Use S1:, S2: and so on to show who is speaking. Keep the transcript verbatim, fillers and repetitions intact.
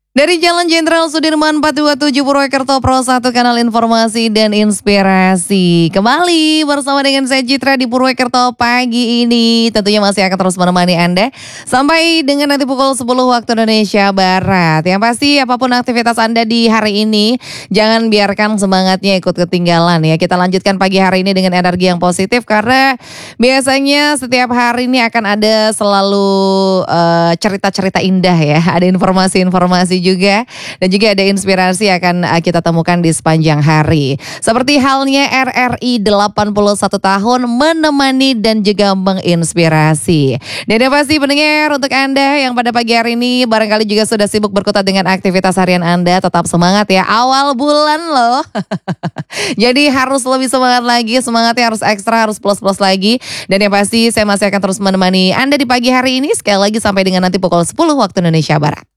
S1: Dari Jalan Jenderal Sudirman empat dua tujuh Purwokerto Pro satu kanal informasi dan inspirasi. Kembali bersama dengan saya Citra di Purwokerto pagi ini. Tentunya masih akan terus menemani Anda sampai dengan nanti pukul sepuluh waktu Indonesia Barat. Yang pasti apapun aktivitas Anda di hari ini, jangan biarkan semangatnya ikut ketinggalan ya. Kita lanjutkan pagi hari ini dengan energi yang positif karena biasanya setiap hari ini akan ada selalu uh, cerita-cerita indah ya. Ada informasi-informasi juga dan juga ada inspirasi akan uh, kita temukan di sepanjang hari. Seperti halnya R R I delapan puluh satu tahun menemani dan juga menginspirasi. Dan yang pasti pendengar untuk Anda yang pada pagi hari ini barangkali juga sudah sibuk berkutat dengan aktivitas harian Anda, tetap semangat ya, awal bulan loh. Jadi harus lebih semangat lagi, semangatnya harus ekstra, harus plus-plus lagi. Dan yang pasti saya masih akan terus menemani Anda di pagi hari ini sekali lagi sampai dengan nanti pukul sepuluh waktu Indonesia Barat.